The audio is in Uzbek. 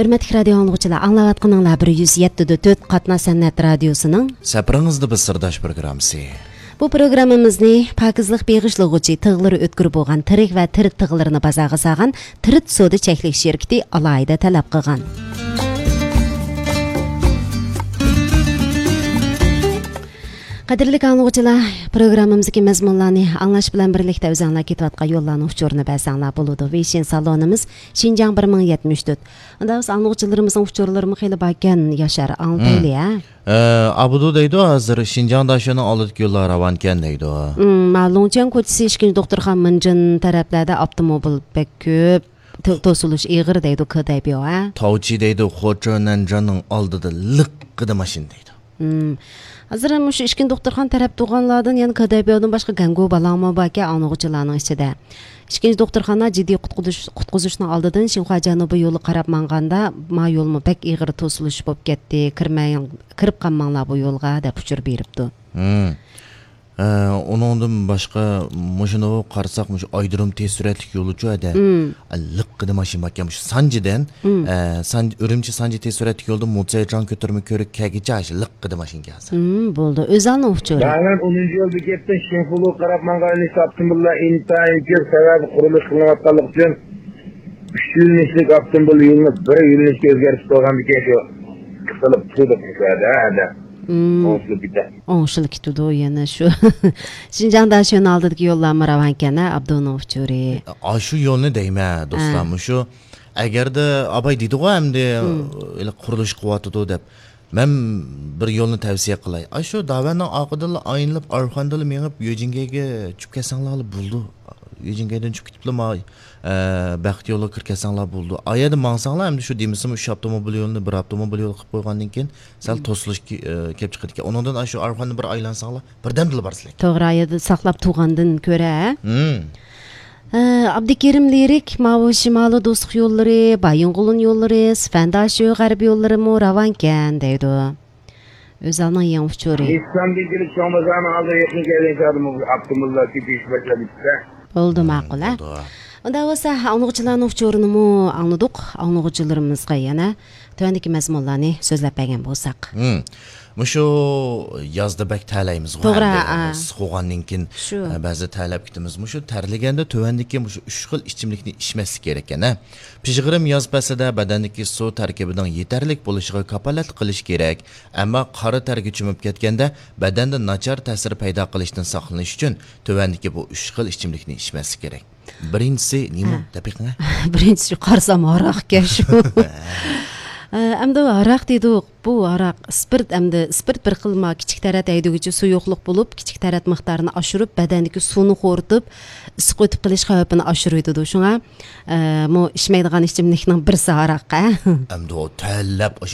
Hürmetli radyo anlıqçılar, anlavatqanыңlar 107.4 Qatna Sannat radiosunun Saprыңызды biz sırdaş programısı. Bu programımızı pakizlik beğişliğuçi tığları ötkürüp olğan tirik ve tirit tığlarını bazağı sağan tirit soda çeklik şirketi alayda talep qılğan. Qadirlik anlıqçılar, programımızdaki məzmunlarını anlaş bilan birlikdə özənlər ketiyatqa yollarını uçurunu bəsənlər buludu. Veşin salonumuz Şinjan 1074. Onda biz anlıqçılarımızın uçurlarımı xeyli bakən yaşar anlaylı ha. Abudu deydi o hazır Şinjandaşının alıt yollar avanken deydi o. Maloncan koçisi işkin doktorxan Mınjın tərəflərdə avtomobil pek köp. Tosuluş iğir deydi kıdaybiyo ha. Tavçi deydi Xoçanan canın aldıdı lıqqıdı maşin deydi. Hazır şu işkin doktorxan tərəf doğanlardan, yəni kıdaybiyodan başqa gəngo balama bakə anlıqçılarının içində. İşkinci doktorxana ciddi qutquzuşni aldıdan Şinxua Janubi yolu qarab manğanda ma yolmu pek iğir tosuluş bop ketdi. Kirib qanmanglar bu yolga dep uçur beripdi. Onundan başqa muşunu qarsak muş aydırım tez süratlik yolucu ada. Lıqqıdı maşin bakyamış Sancıdan, Ürümçi Sancı tez süratlik yolda Mutsaya can götürme körük kəgici aşı lıqqıdı maşin gelsin. Buldu. Özalını uçur. Dağın 10. yol bükettin Şinfulu qarab manğalini saptımılla intayın kör sebebi kuruluş kılınatkalık için 3 yılınışlık Abdımbulla yılınız bir yılınışlık özgerisi doğan büketi kısılıp tutuduk mesela. Onşılık tudu yana şu. Şinjan'da şun aldık yollanma ravanken Abdonov çöre. Şu yolunu deyme dostlarım. Şu eğer de abay dedi o hem de kuruluş kuvvetudu dep. Ben bir yolunu tavsiye kılay. Şu davanın akıdalı aynılıp arkandalı menip Yücingege çüp kesanlarla buldu. Yücingeden çüp gitip ma bəxt yolu 40 kesanlar buldu. Ayadı mansanlar hem de şu demişim şu avtomobil yolunu bir avtomobil yolu qıp qoyğandan keyin sal tosuluş kep çıxdı ki. Ondan şu arkanı bir aylansanlar birden dil barsızlar. Toğra ayadı saqlap tuğandan köre. Abdikerim lirik Mavu Şimalı dostluq yolları, Bayınqulun yolları, Sfendaşı Garbi yolları mı ravanken deydi. Özalının yan uçuri. İslam bilgilik çoğumuzdan aldı yakın gelin kadımı Abdımullah gibi iş başlamıştı. Oldu maqul ha. Onda olsa anlıqçıların uçurunu mu anladık, anlıqçılarımızga yana tövendeki məzmunlarını sözləp bəgən bolsaq. Muşu yazda bək tələyimiz var. Toğra. Sıxoğandan keyin bəzi tələb kitimiz. Muşu tərligəndə tövəndiki muşu 3 xil içimlikni içməsi gereken ha. Pişiğirim yaz pəsidə bədəndəki su tərkibidən yeterlik buluşuğa kapalat qilish kerak. Amma qara tərgi çümüb ketgəndə bədəndə nachar təsir payda qilishdan saqlanish üçün tövəndiki bu 3 xil içimlikni içməsi kerak. Birincisi nima tabiqna? Birincisi qarsam araq keş. Әмді арақ дейдік, бұл арақ спирт бір қылма кичік тәрәт әйдігічі su yoxluq болып, kичік тәрәт мықтарını aşırıp, bədəndəki sunu xortub, ısıq ötüb qilish xəvəbini aşırıydı. Şuna, içməydiğən içimlikinin birisi araq. Әмді o tələb